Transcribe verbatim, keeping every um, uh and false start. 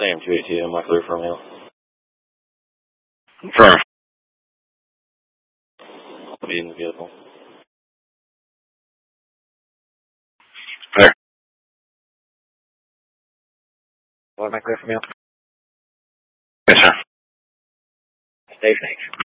Same, two eighty, am I clear from you? Confirm. I'll be in the vehicle. Clear. What am I clear from you? Yes, sir. Stay safe.